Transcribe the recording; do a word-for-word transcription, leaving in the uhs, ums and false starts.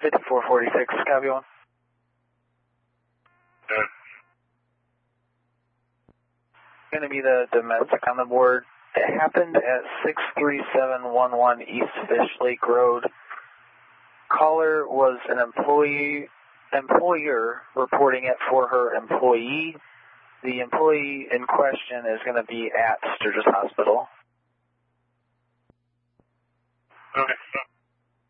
fifty-four forty-six, copy one. Good. Going to be the domestic on the board. It happened at six three seven one one East Fish Lake Road. Caller was an employee, employer reporting it for her employee. The employee in question is going to be at Sturgis Hospital.